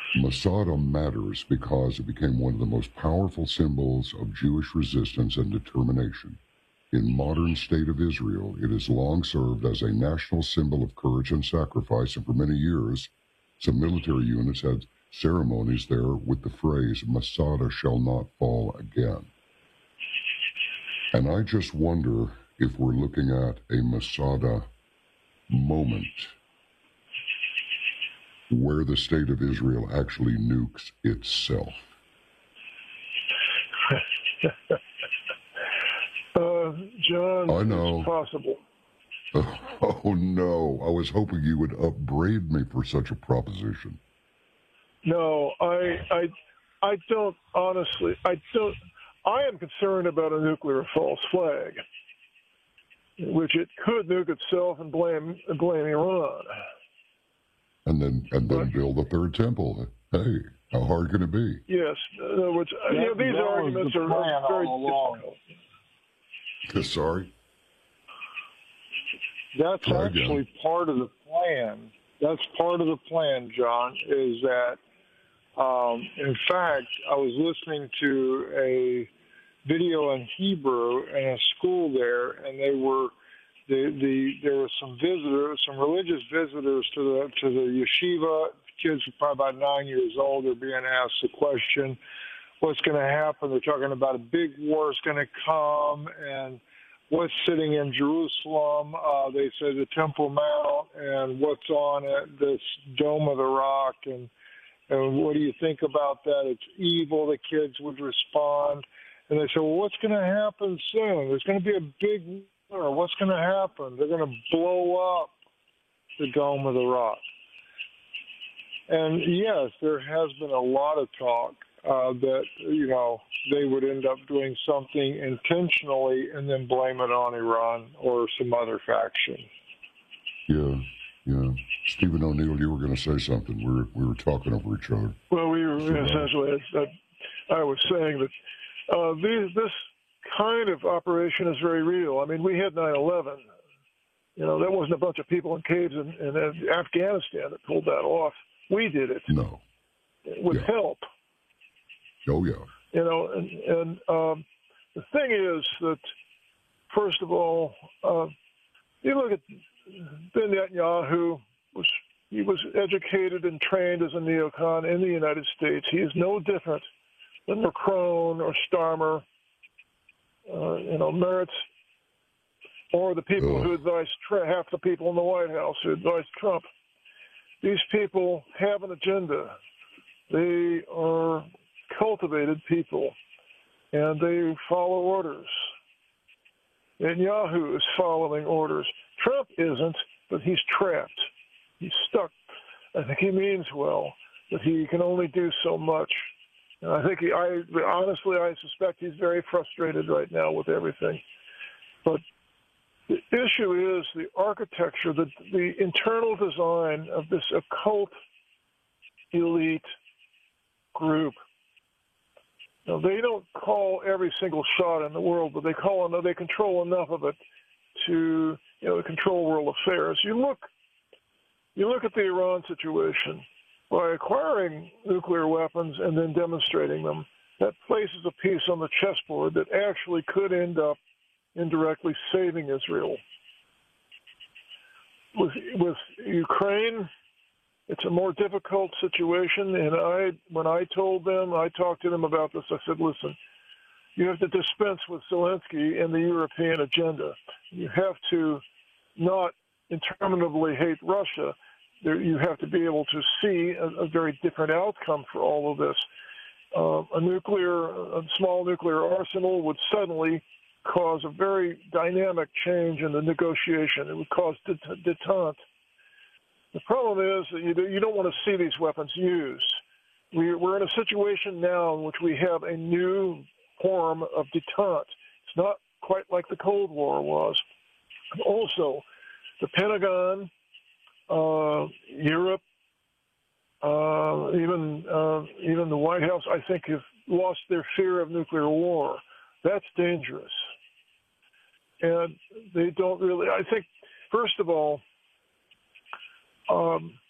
Masada matters because it became one of the most powerful symbols of Jewish resistance and determination. In modern state of Israel, it has long served as a national symbol of courage and sacrifice, and for many years, some military units had ceremonies there with the phrase, Masada shall not fall again. And I just wonder if we're looking at a Masada moment where the state of Israel actually nukes itself. John, I know. it's possible. Oh, no. I was hoping you would upbraid me for such a proposition. No, I don't, honestly. I am concerned about a nuclear false flag, which it could nuke itself and blame Iran. And then build a third temple. Hey, how hard can it be? Yes. In other words, these arguments are very difficult. Sorry? That's actually part of the plan. That's part of the plan, John, is that, in fact, I was listening to a video in Hebrew in a school there, and there were some visitors, some religious visitors to the yeshiva. Kids probably about 9 years old. They're being asked the question, what's going to happen? They're talking about a big war is going to come, and what's sitting in Jerusalem. They said the Temple Mount, and what's on it, this Dome of the Rock, and what do you think about that? It's evil, the kids would respond. And they said, well, what's going to happen soon? There's going to be a big war. What's going to happen? They're going to blow up the Dome of the Rock. And, yes, there has been a lot of talk that, they would end up doing something intentionally and then blame it on Iran or some other faction. Yeah. Stephen O'Neill, you were going to say something. We were talking over each other. Well, we were essentially, I was saying that this kind of operation is very real. I mean, we had 9/11. That wasn't a bunch of people in caves in Afghanistan that pulled that off. We did it. No. With help. Oh, yeah. And the thing is that, first of all, you look at Netanyahu, he was educated and trained as a neocon in the United States. He is no different than Macron or Starmer, Meretz, or the people who advised half the people in the White House who advised Trump. These people have an agenda. They are cultivated people, and they follow orders. Netanyahu is following orders. Trump isn't, but he's trapped. He's stuck. I think he means well, but he can only do so much. And I think honestly, I suspect he's very frustrated right now with everything. But the issue is the architecture, the internal design of this occult elite group. Now, they don't call every single shot in the world, but they control enough of it to control world affairs. You look at the Iran situation. By acquiring nuclear weapons and then demonstrating them, that places a piece on the chessboard that actually could end up indirectly saving Israel. With Ukraine, it's a more difficult situation, and when I talked to them about this, I said, listen, you have to dispense with Zelensky and the European agenda. You have to not interminably hate Russia. You have to be able to see a very different outcome for all of this. A small nuclear arsenal would suddenly cause a very dynamic change in the negotiation. It would cause detente. The problem is that you don't want to see these weapons used. We're in a situation now in which we have a new form of detente. It's not quite like the Cold War was. Also, the Pentagon, Europe, even the White House, I think, have lost their fear of nuclear war. That's dangerous. And they don't really, I think, first of all,